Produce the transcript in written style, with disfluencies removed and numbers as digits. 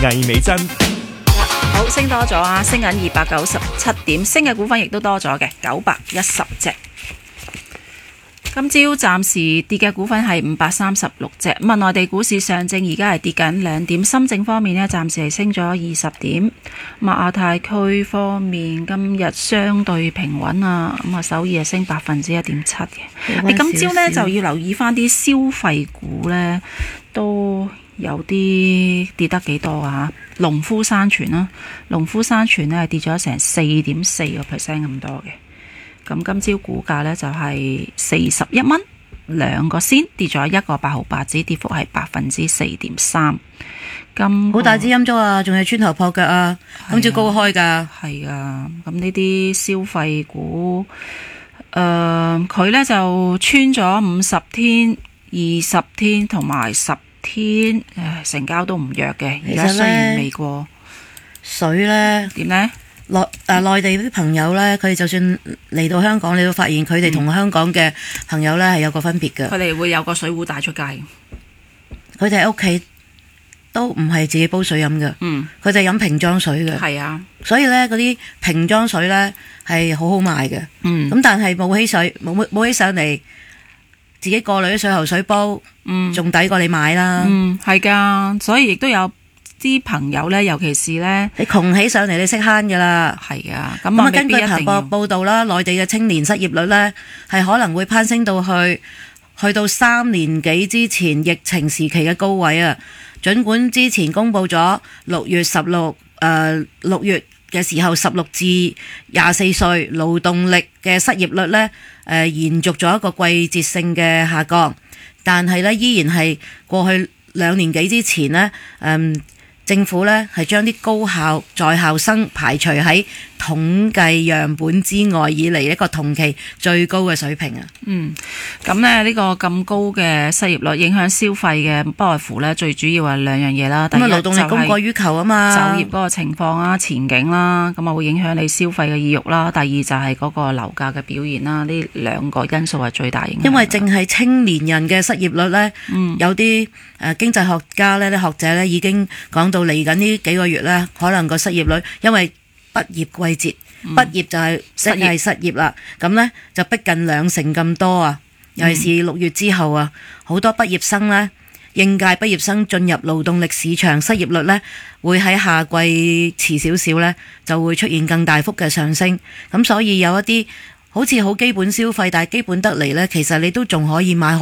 魏美珍。 好，升多咗啊，升緊297點，升嘅股份亦都多咗嘅910隻。今朝暫時跌嘅股份係536隻。咁啊，內地股市上證而家係跌緊2點，深證方面呢，暫時係升咗20點。咁啊，亞太區方面今日相對平穩啊，咁啊，首爾係升1.7%嘅。你今朝呢，就要留意翻啲消費股呢，都有啲跌得幾多啊？農夫山泉啦，農夫山泉呢係跌咗成4.4%咁多嘅。咁今朝股價呢就係41蚊2個仙，跌咗1個8毫8子，跌幅係4.3%。咁好大支陰燭啊，仲係穿頭破腳啊，今朝高開㗎。 係啊，咁呢啲消費股，佢呢就穿咗50天、20天同埋10天，成交都唔弱嘅。而家雖然未過水呢點呢？ 內地啲朋友呢，佢哋就算嚟到香港，你會發現佢哋同香港嘅朋友呢係有個分別嘅。 佢哋會有個水壺帶出街， 佢哋喺屋企都唔係自己煲水飲嘅，佢哋飲瓶裝水嘅。 係啊， 所以呢，嗰啲瓶裝水呢係好好賣嘅。咁但係冇起上嚟，自己過濾啲水喉水煲，仲抵過你買啦。 係㗎，所以亦都有啲朋友呢，尤其是呢， 你窮起上嚟，你識慳㗎啦。 係啊，咁啊， 根據彭博報道啦，內地嘅青年失業率呢係可能會攀升到去到3年幾之前疫情時期嘅高位啊。儘管之前公布咗6月嘅時候16至24歲勞動力嘅失業率呢延續咗一個季節性嘅下降，但係呢依然係過去2年幾之前呢，政府呢係將啲高校在校生排除喺統計樣本之外，以嚟一個同期最高嘅水平啊。 咁呢呢個咁高嘅失業率影響消費嘅，不外乎呢最主要係2樣嘢啦。第一就係勞動力供過於求啊嘛， 就業嗰個情況啊、前景啦，咁啊會影響你消費嘅意欲啦。第二就係嗰個樓價嘅表現啦，呢2個因素係最大影響。 因為淨係青年人嘅失業率呢，有啲經濟學家呢、啲學者呢已經講到嚟緊呢幾個月呢，可能個失業率因為畢業季節，畢業就係失業啦，咁呢就逼近20%咁多啊！尤其是6月之後啊，好多畢業生呢，應屆畢業生進入勞動力市場，失業率呢會喺夏季遲少少呢就會出現更大幅嘅上升。咁所以有一啲好似好基本消費，但係基本得嚟呢，其實你都仲可以買。